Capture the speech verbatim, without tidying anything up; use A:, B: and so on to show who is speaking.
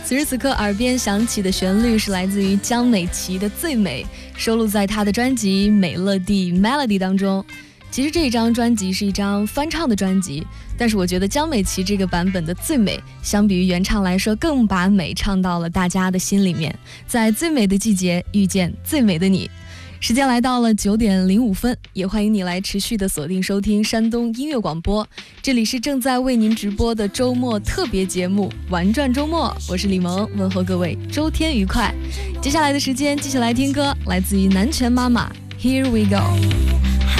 A: 此时此刻耳边响起的旋律是来自于江美琪的《最美》，收录在她的专辑《美乐蒂 Melody》当中。其实这一张专辑是一张翻唱的专辑，但是我觉得江美琪这个版本的《最美》相比于原唱来说更把美唱到了大家的心里面。在最美的季节遇见最美的你。时间来到了九点零五分，也欢迎你来持续的锁定收听山东音乐广播，这里是正在为您直播的周末特别节目玩转周末，我是李萌，问候各位周天愉快。接下来的时间继续来听歌，来自于南拳妈妈 Here We Go。